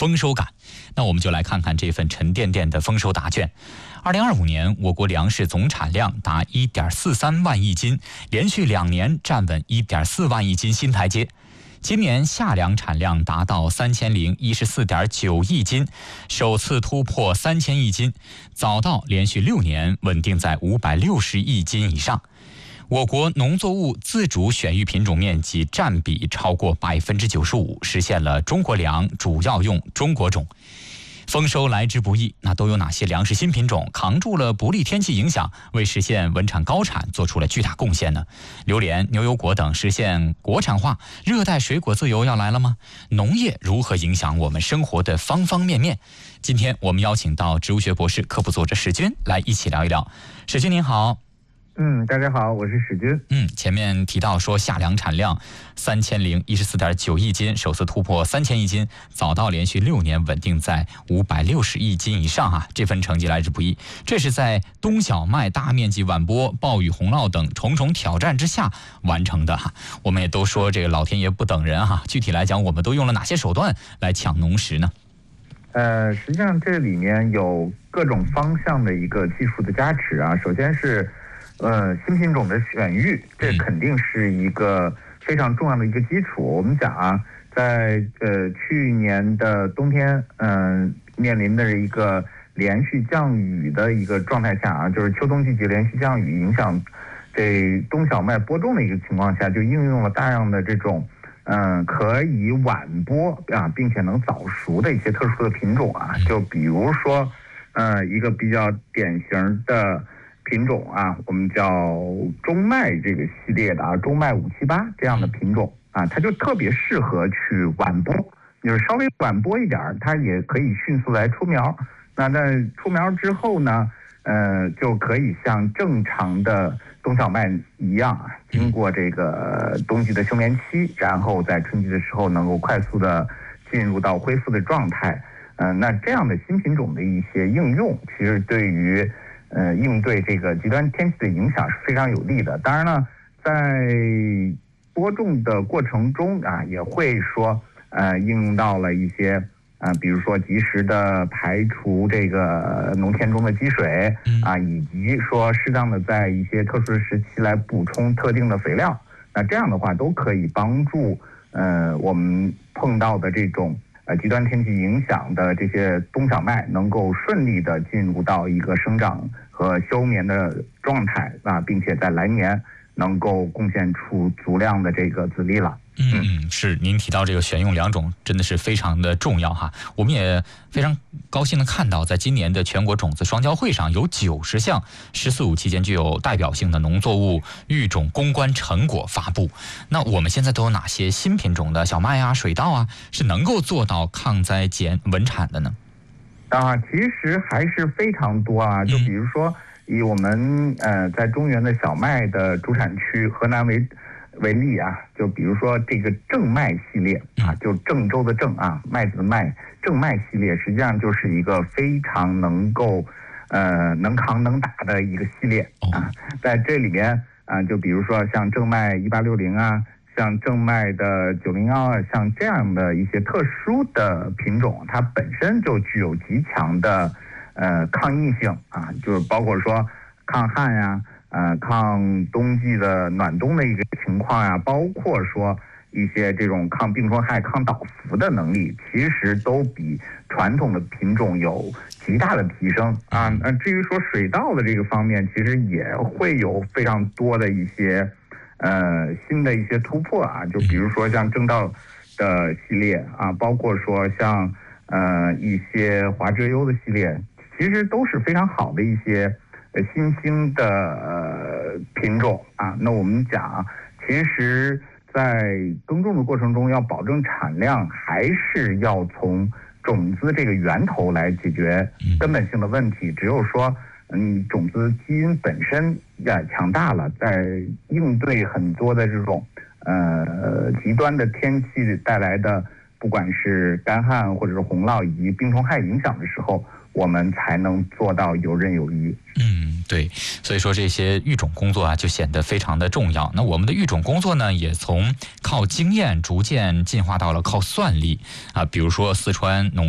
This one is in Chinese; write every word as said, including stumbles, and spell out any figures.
丰收感。那我们就来看看这份沉甸甸的丰收答卷。二零二五年，我国粮食总产量达 一点四三万亿斤，连续两年站稳 一点四万亿斤新台阶。今年夏粮产量达到三千零一十四点九亿斤，首次突破三千亿斤，早稻连续六年稳定在五百六十亿斤以上。我国农作物自主选育品种面积占比超过百分之九十五，实现了中国粮主要用中国种。丰收来之不易，那都有哪些粮食新品种扛住了不利天气影响，为实现稳产高产做出了巨大贡献呢？榴莲、牛油果等实现国产化，热带水果自由要来了吗？农业如何影响我们生活的方方面面？今天我们邀请到植物学博士、科普作者史军来一起聊一聊。史军您好。 嗯，大家好，我是史军。 嗯，前面提到说夏粮产量三千零一十四点九亿斤，首次突破三千亿斤，早稻连续六年稳定在五百六十亿斤以上啊，这份成绩来之不易。这是在冬小麦大面积晚播、暴雨洪涝等重重挑战之下完成的哈。我们也都说这个老天爷不等人哈，具体来讲，我们都用了哪些手段来抢农时呢？ 呃，实际上这里面有各种方向的一个技术的加持啊。首先是呃，新品种的选育，这肯定是一个非常重要的一个基础。我们讲啊，在呃去年的冬天，嗯、呃，面临的一个连续降雨的一个状态下啊，就是秋冬季节连续降雨影响这冬小麦播种的一个情况下，就应用了大量的这种嗯、呃、可以晚播啊，并且能早熟的一些特殊的品种啊，就比如说呃一个比较典型的品种啊，我们叫中麦这个系列的啊，中麦五七八这样的品种啊，它就特别适合去晚播，就是稍微晚播一点，它也可以迅速来出苗。那在出苗之后呢，呃，就可以像正常的冬小麦一样啊，经过这个冬季的休眠期，然后在春季的时候能够快速的进入到恢复的状态。嗯、呃，那这样的新品种的一些应用，其实对于呃，应对这个极端天气的影响是非常有利的。当然了，在播种的过程中啊，也会说呃应用到了一些啊、呃，比如说及时的排除这个农田中的积水啊，以及说适当的在一些特殊的时期来补充特定的肥料。那这样的话，都可以帮助呃我们碰到的这种呃极端天气影响的这些冬小麦能够顺利的进入到一个生长和休眠的状态啊，并且在来年能够贡献出足量的这个籽粒了。 嗯，是您提到这个选用两种真的是非常的重要哈。我们也非常高兴的看到，在今年的全国种子双交会上，有九十项“十四五”期间具有代表性的农作物育种攻关成果发布。那我们现在都有哪些新品种的小麦啊、水稻啊，是能够做到抗灾减稳产的呢？ 啊，其实还是非常多啊。就比如说，以我们呃在中原的小麦的主产区河南为为例啊，就比如说这个正麦系列啊，就郑州的郑啊，麦子的麦，正麦系列实际上就是一个非常能够呃能扛能打的一个系列啊。在这里面啊，就比如说像正麦一八六零啊，像正麦的九零幺二，像这样的一些特殊的品种，它本身就具有极强的呃抗逆性啊，就是包括说抗旱呀、啊。呃，抗冬季的暖冬的一个情况呀、啊，包括说一些这种抗病虫害、抗倒伏的能力，其实都比传统的品种有极大的提升啊。那至于说水稻的这个方面，其实也会有非常多的一些呃新的一些突破啊。就比如说像正稻的系列啊，包括说像呃一些华遮优的系列，其实都是非常好的一些呃新兴的呃品种啊。那我们讲，其实在耕种的过程中要保证产量，还是要从种子这个源头来解决根本性的问题。只有说嗯种子基因本身呀强大了，在应对很多的这种呃极端的天气带来的不管是干旱或者是洪涝以及病虫害影响的时候，我们才能做到游刃有余。 嗯，对，所以说这些育种工作啊，就显得非常的重要。那我们的育种工作呢，也从靠经验逐渐进化到了靠算力啊，比如说四川农